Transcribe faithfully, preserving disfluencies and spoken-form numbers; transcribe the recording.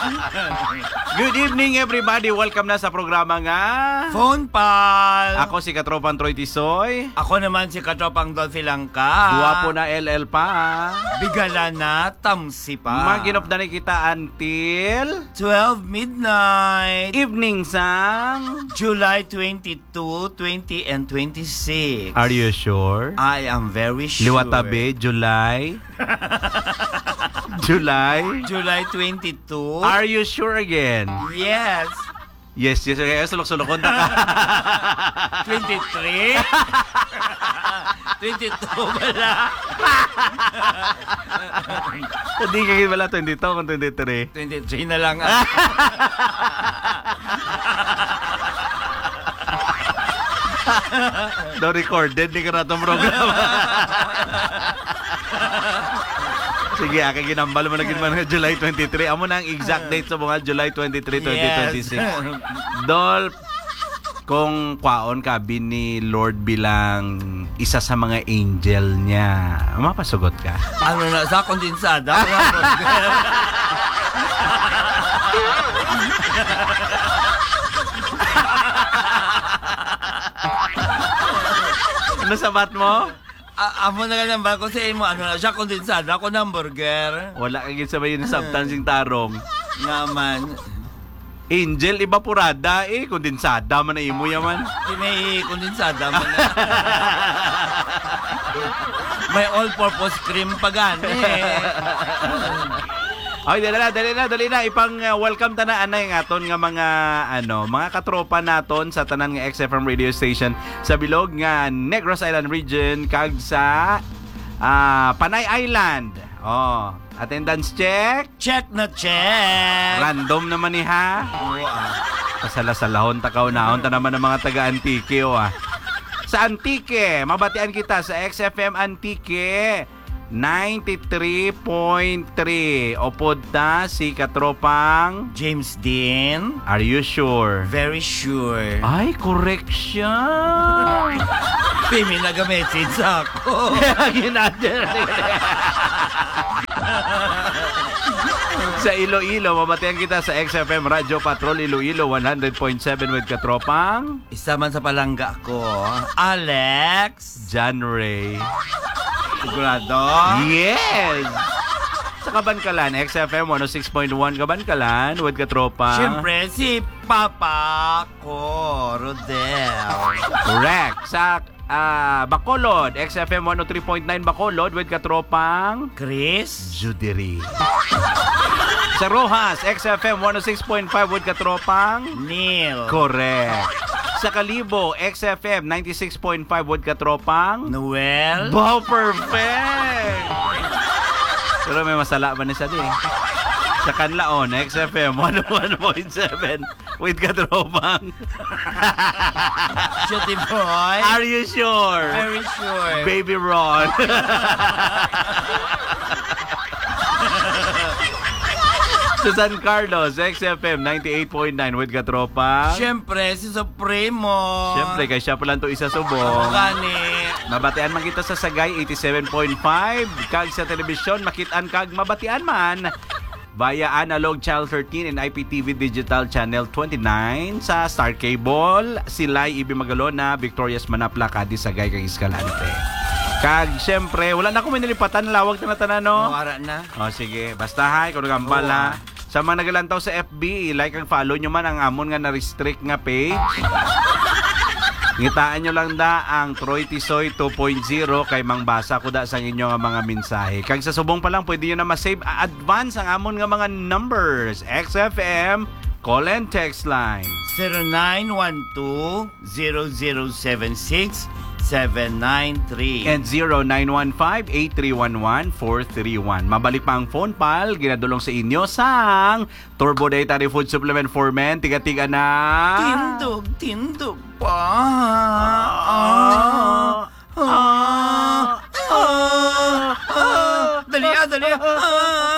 Good evening everybody. Welcome na sa programa nga Phone Pal. Ako si Katropang Troy Tisoy. Ako naman si Katropang Dolphy Langka. Guwapo na L L pa. Bigala na tamsi pa. Maginop na rin kita until twelve midnight. evening sang July twenty-two, twenty, and twenty-six. Are you sure? I am very sure. Liwatabi, July. July. July twenty-two. Are you sure again? Yes. Yes, yes. Kaya sulok-sulok na ka. twenty-three. twenty-two pala. Hindi kagin wala twenty-two kung twenty-three. twenty-three na lang. No recorded, di ka na itong programa. Sige, aking ginambal mo na ginawa ng July twenty-three. Amo na ang exact date sa mga July twenty-three, twenty twenty-six. Yes. Dol, kung kwaon ka ni Lord bilang isa sa mga angel niya, mapasugot ka? Ano na, sa kondensada? Ano sabat mo? A- amo na ka lang ba? Kung sa mo, ano na, siya kondensada, ako ng burger. Wala kagin sabay yun sa subtansing tarong. Nga man. Angel, evaporada eh. Kondensada man na imo yaman. Di may kondensada man na. May all-purpose cream pa gani eh. Ay, dali na, dali na, dali na. Ipang uh, welcome tanaan na yung aton nga mga, ano, mga katropa naton sa tanan nga X F M radio station sa bilog nga Negros Island region kag sa uh, Panay Island. Oh, attendance check. Check na check. Random naman ni ha. Oo ah. Kasala-salahon takaw naon ta naman ng mga taga-Antique oh, ah. Sa Antique, mabatian kita sa X F M Antique ninety-three point three. Opod ta si Katropang James Dean. Are you sure? Very sure. Ay, correct siya. Pimi nag-message ako. Ginadyan. Sa Iloilo, mabatian kita sa X F M Radio Patrol Iloilo one hundred point seven with Katropang Isa man sa palangga ko, Alex John Ray. Sigurado? Yes! Sa Kabankalan, X F M one oh six point one Kabankalan with Katropang. Siyempre, si Papa ko, Rodel. Correct. Sa uh, Bacolod, X F M one oh three point nine Bacolod with Katropang Chris Judery. Sa Rojas, X F M one oh six point five with Katropang Neil. Correct. Sa Kalibo, X F M ninety-six point five with Katropang Noel. Wow, perfect! Pero may masala ba na siya di? Sa Canlaon, X F M one oh one point seven with Katropang Shitty boy. Are you sure? Very sure. Baby Ron. Sa San Carlos, X F M ninety-eight point nine with Katropang. Siyempre, si Supremo. Siyempre, kay siya pa lang to isa subong. Gani. Mabatian man kita sa Sagay eighty-seven point five. Kag sa telebisyon, makitaan kag mabatian man via analog channel thirteen and I P T V digital channel twenty-nine. Sa Star Cable, Silay Ibi Magalona, Victorious Manapla, Cadiz, Sagay kag Escalante. Kag siyempre, wala na ako may nilipatan, lawag na natanano. O, ara na. O sige, basta hay, kung nagambal ha. Sa mga nagalantaw sa F B, like and follow nyo man ang amon nga na-restrict nga page. Ngitaan nyo lang da ang Troy Tisoy two point oh kay mangbasa ko da sa inyo nga mga mensahe. Kag sa subong pa lang, pwede nyo na ma-save advance ang amon nga mga numbers. X F M, call and text line. zero nine one two zero zero seven six seven nine three And zero nine one five eight three one one four three one. Mabalik pa ang phone pal, ginadulong sa inyo sang Turbo Dietary Food Supplement for Men. Tiga-tiga na Tindog, tindog pa. Ah, Ah, ah, ah, ah. Dali ah, dali ah.